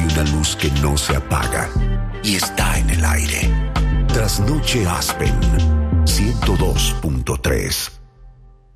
una luz que no se apaga y está en el aire. Trasnoche Aspen 102.3.